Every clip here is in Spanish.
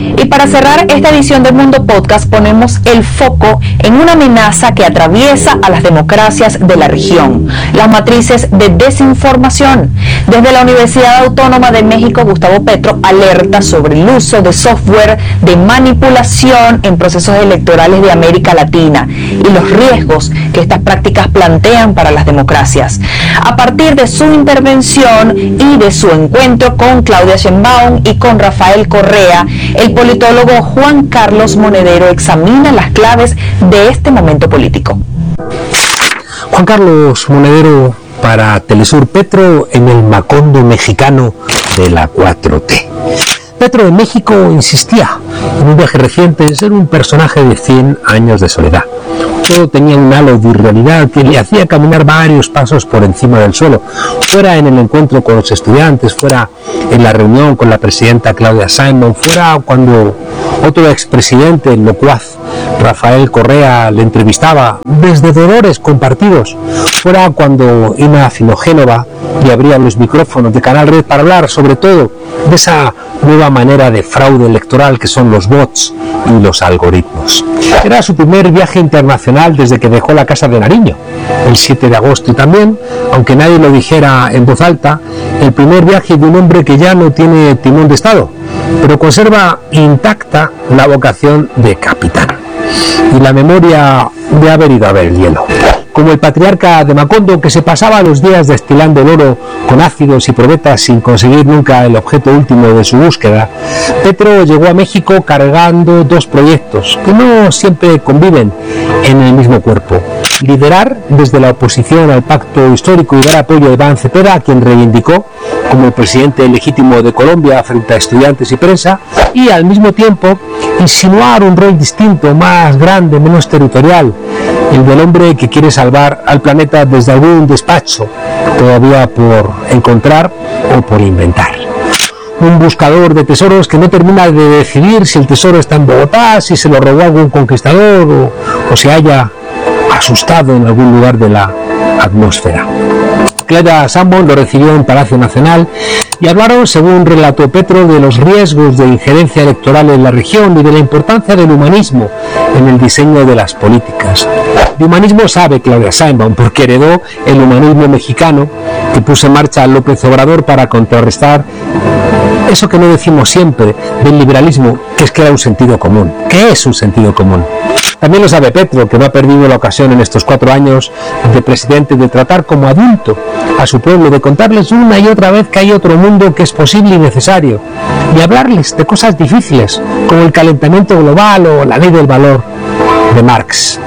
Y para cerrar esta edición del Mundo Podcast ponemos el foco en una amenaza que atraviesa a las democracias de la región, las matrices de desinformación. Desde la Universidad Autónoma de México, Gustavo Petro alerta sobre el uso de software de manipulación en procesos electorales de América Latina y los riesgos que estas prácticas plantean para las democracias. A partir de su intervención y de su encuentro con Claudia Sheinbaum y con Rafael Correa, el politólogo Juan Carlos Monedero examina las claves de este momento político. Juan Carlos Monedero para Telesur. Petro en el Macondo mexicano de la 4T. Petro en México insistía en un viaje reciente en ser un personaje de 100 años de soledad. Todo tenía un halo de irrealidad que le hacía caminar varios pasos por encima del suelo, fuera en el encuentro con los estudiantes, fuera en la reunión con la presidenta Claudia Sheinbaum, fuera cuando otro expresidente locuaz, Rafael Correa, le entrevistaba desde dolores compartidos, fuera cuando Ina Finogénova le abría los micrófonos de Canal Red para hablar sobre todo de esa nueva manera de fraude electoral que son los bots y los algoritmos. Era su primer viaje internacional desde que dejó la Casa de Nariño, el 7 de agosto, y también, aunque nadie lo dijera en voz alta, el primer viaje de un hombre que ya no tiene timón de Estado, pero conserva intacta la vocación de capitán y la memoria de haber ido a ver el hielo. Como el patriarca de Macondo, que se pasaba los días destilando el oro con ácidos y probetas sin conseguir nunca el objeto último de su búsqueda, Petro llegó a México cargando dos proyectos que no siempre conviven en el mismo cuerpo: liderar desde la oposición al pacto histórico y dar apoyo a Iván Cepeda, a quien reivindicó como el presidente legítimo de Colombia frente a estudiantes y prensa, y al mismo tiempo insinuar un rol distinto, más grande, menos territorial, el del hombre que quiere salvar al planeta desde algún despacho todavía por encontrar o por inventar. Un buscador de tesoros que no termina de decidir si el tesoro está en Bogotá, si se lo robó algún conquistador o se haya asustado en algún lugar de la atmósfera. Claudia Sheinbaum lo recibió en Palacio Nacional y hablaron, según relató Petro, de los riesgos de injerencia electoral en la región y de la importancia del humanismo en el diseño de las políticas. De humanismo sabe Claudia Sheinbaum porque heredó el humanismo mexicano que puso en marcha López Obrador para contrarrestar eso que no decimos siempre del liberalismo, que es que era un sentido común. ¿Qué es un sentido común? También lo sabe Petro, que no ha perdido la ocasión en estos 4 años de presidente de tratar como adulto a su pueblo, de contarles una y otra vez que hay otro mundo que es posible y necesario, y hablarles de cosas difíciles, como el calentamiento global o la ley del valor de Marx.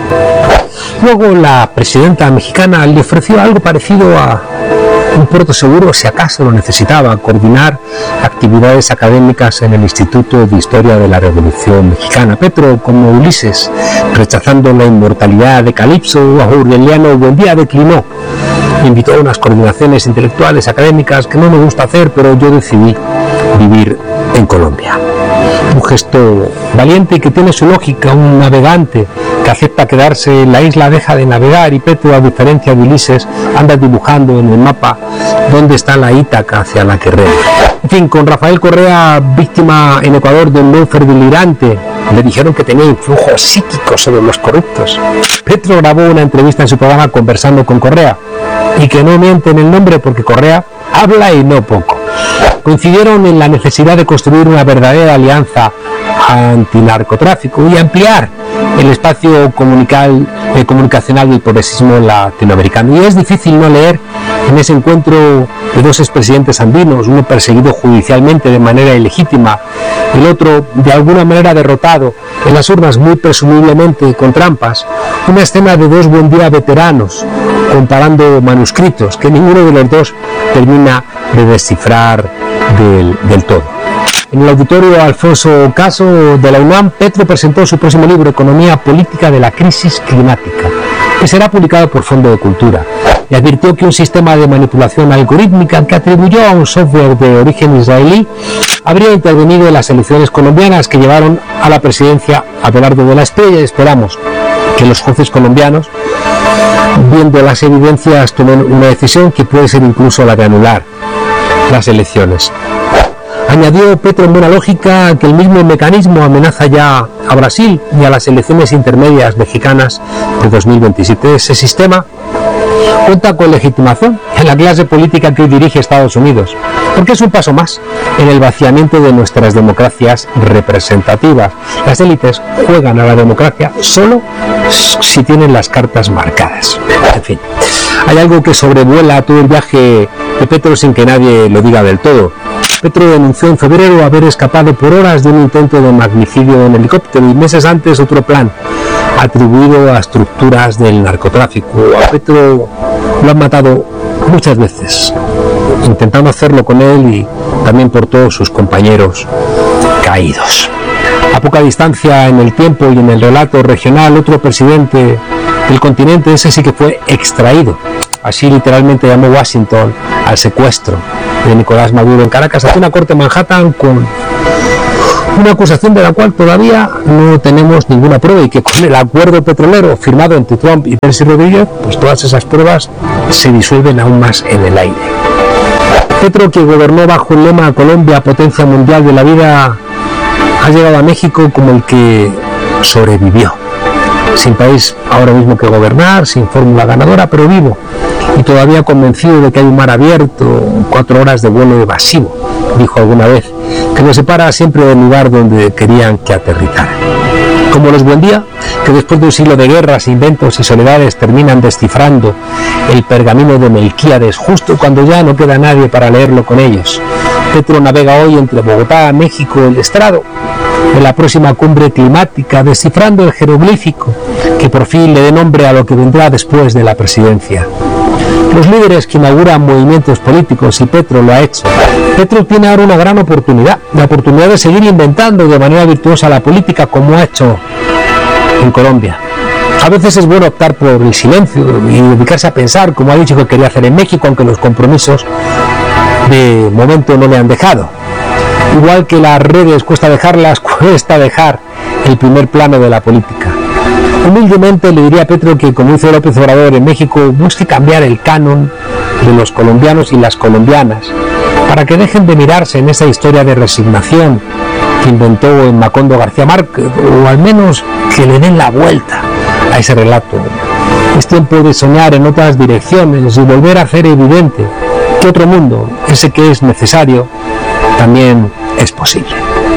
Luego la presidenta mexicana le ofreció algo parecido a un puerto seguro si acaso lo necesitaba: coordinar actividades académicas en el Instituto de Historia de la Revolución Mexicana. Petro, como Ulises, rechazando la inmortalidad de Calipso, Aureliano Buendía declinó. Invitó a unas coordinaciones intelectuales académicas que no me gusta hacer, pero yo decidí vivir en Colombia. Un gesto valiente y que tiene su lógica. Un navegante que acepta quedarse en la isla deja de navegar, y Petro, a diferencia de Ulises, anda dibujando en el mapa dónde está la Ítaca hacia la que rema. En fin, con Rafael Correa, víctima en Ecuador de un lawfare delirante, le dijeron que tenía influjos psíquicos sobre los corruptos. Petro grabó una entrevista en su programa conversando con Correa, y que no miente en el nombre porque Correa habla y no poco. Coincidieron en la necesidad de construir una verdadera alianza antinarcotráfico y ampliar el espacio comunicacional del progresismo latinoamericano. Y es difícil no leer en ese encuentro de dos expresidentes andinos, uno perseguido judicialmente de manera ilegítima, el otro de alguna manera derrotado en las urnas, muy presumiblemente con trampas, una escena de dos Buendía veteranos comparando manuscritos que ninguno de los dos termina de descifrar del todo. En el auditorio Alfonso Caso de la UNAM, Petro presentó su próximo libro, Economía Política de la Crisis Climática, que será publicado por Fondo de Cultura, y advirtió que un sistema de manipulación algorítmica que atribuyó a un software de origen israelí habría intervenido en las elecciones colombianas que llevaron a la presidencia a Abelardo de la Espriella, y esperamos que los jueces colombianos, viendo las evidencias, tomen una decisión que puede ser incluso la de anular las elecciones. Añadió Petro en buena lógica que el mismo mecanismo amenaza ya a Brasil y a las elecciones intermedias mexicanas de 2027. Ese sistema cuenta con legitimación en la clase política que hoy dirige Estados Unidos, porque es un paso más en el vaciamiento de nuestras democracias representativas. Las élites juegan a la democracia solo si tienen las cartas marcadas. En fin, hay algo que sobrevuela todo el viaje de Petro sin que nadie lo diga del todo. Petro denunció en febrero haber escapado por horas de un intento de magnicidio en helicóptero y meses antes otro plan atribuido a estructuras del narcotráfico. A Petro lo han matado muchas veces, intentando hacerlo con él y también por todos sus compañeros caídos. A poca distancia en el tiempo y en el relato regional, otro presidente del continente, ese sí que fue extraído. Así literalmente llamó Washington al secuestro de Nicolás Maduro en Caracas hacia una corte en Manhattan con una acusación de la cual todavía no tenemos ninguna prueba, y que con el acuerdo petrolero firmado entre Trump y Delcy Rodríguez, pues todas esas pruebas se disuelven aún más en el aire. Petro, que gobernó bajo el lema Colombia, potencia mundial de la vida, ha llegado a México como el que sobrevivió, sin país ahora mismo que gobernar, sin fórmula ganadora, pero vivo y todavía convencido de que hay un mar abierto, 4 horas de vuelo evasivo, dijo alguna vez, que nos separa siempre del lugar donde querían que aterrizara. Como los Buendía, que después de un siglo de guerras, inventos y soledades terminan descifrando el pergamino de Melquíades justo cuando ya no queda nadie para leerlo con ellos. Petro navega hoy entre Bogotá, México y el Estrado, en la próxima cumbre climática, descifrando el jeroglífico que por fin le dé nombre a lo que vendrá después de la presidencia. Los líderes que inauguran movimientos políticos, y Petro lo ha hecho. Petro tiene ahora una gran oportunidad, la oportunidad de seguir inventando de manera virtuosa la política como ha hecho en Colombia. A veces es bueno optar por el silencio y dedicarse a pensar, como ha dicho que quería hacer en México, aunque los compromisos de momento no le han dejado. Igual que las redes cuesta dejarlas, cuesta dejar el primer plano de la política. Humildemente le diría a Petro que, como hizo López Obrador en México, busque cambiar el canon de los colombianos y las colombianas para que dejen de mirarse en esa historia de resignación que inventó en Macondo García Márquez, o al menos que le den la vuelta a ese relato. Es tiempo de soñar en otras direcciones y volver a hacer evidente que otro mundo, ese que es necesario, también es posible.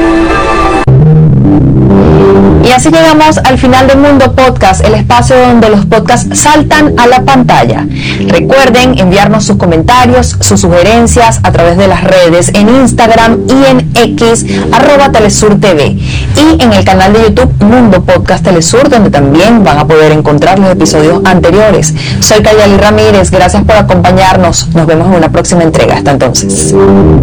Y así llegamos al final de Mundo Podcast, el espacio donde los podcasts saltan a la pantalla. Recuerden enviarnos sus comentarios, sus sugerencias a través de las redes en Instagram y en X, @TelesurTV, y en el canal de YouTube Mundo Podcast Telesur, donde también van a poder encontrar los episodios anteriores. Soy Kayali Ramírez, gracias por acompañarnos. Nos vemos en una próxima entrega. Hasta entonces.